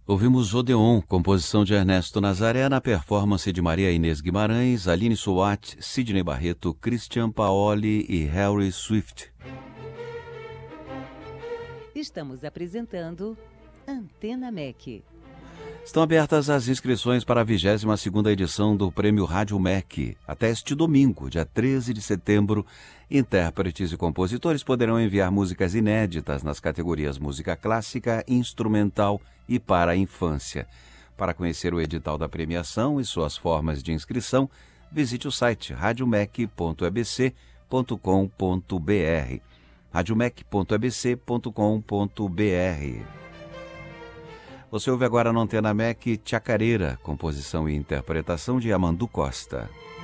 Ouvimos Odeon, composição de Ernesto Nazaré, na performance de Maria Inês Guimarães, Aline Suat, Sidney Barreto, Christian Paoli e Harry Swift. Estamos apresentando Antena MEC. Estão abertas as inscrições para a 22ª edição do Prêmio Rádio MEC. Até este domingo, dia 13 de setembro, intérpretes e compositores poderão enviar músicas inéditas nas categorias música clássica, instrumental e para a infância. Para conhecer o edital da premiação e suas formas de inscrição, visite o site radiomec.ebc.com.br. radiomec.ebc.com.br. Você ouve agora na Antena MEC Chacareira, composição e interpretação de Amandu Costa.